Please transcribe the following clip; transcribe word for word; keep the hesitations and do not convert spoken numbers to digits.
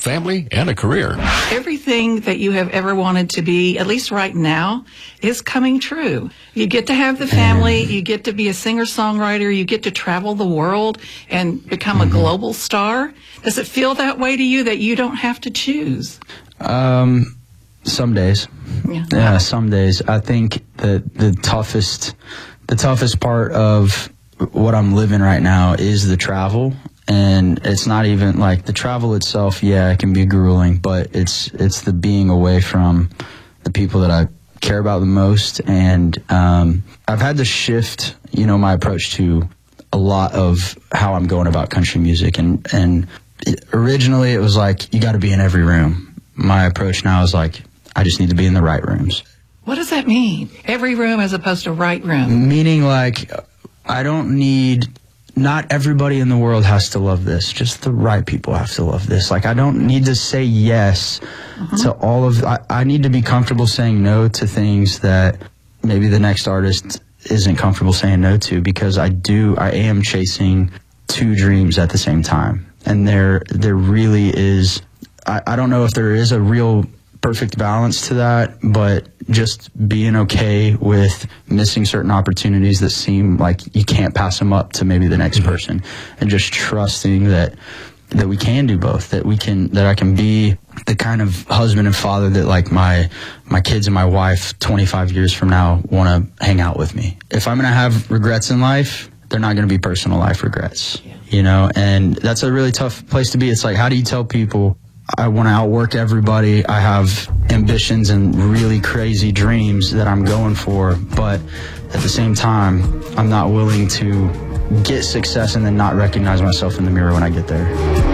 family, and a career. Everything that you have ever wanted to be, at least right now, is coming true. You get to have the family, you get to be a singer-songwriter, you get to travel the world and become mm-hmm. a global star. Does it feel that way to you, that you don't have to choose? Um, some days. Yeah, yeah some days. I think that the toughest, the toughest part of what I'm living right now is the travel. And it's not even like the travel itself. Yeah, it can be grueling, but it's it's the being away from the people that I care about the most. And um, I've had to shift, you know, my approach to a lot of how I'm going about country music. And and it, originally it was like, you got to be in every room. My approach now is like, I just need to be in the right rooms. What does that mean? Every room as opposed to right room? Meaning like, I don't need... Not everybody in the world has to love this. Just the right people have to love this. Like, I don't need to say yes uh-huh. to all of... I, I need to be comfortable saying no to things that maybe the next artist isn't comfortable saying no to, because I do... I am chasing two dreams at the same time. And there there really is... I, I don't know if there is a real perfect balance to that, but just being okay with missing certain opportunities that seem like you can't pass them up to maybe the next person, and just trusting that that we can do both, that we can, that I can be the kind of husband and father that like my my kids and my wife twenty-five years from now want to hang out with me. If I'm going to have regrets in life, they're not going to be personal life regrets, you know, and that's a really tough place to be. It's like, how do you tell people, I want to outwork everybody, I have ambitions and really crazy dreams that I'm going for, but at the same time, I'm not willing to get success and then not recognize myself in the mirror when I get there.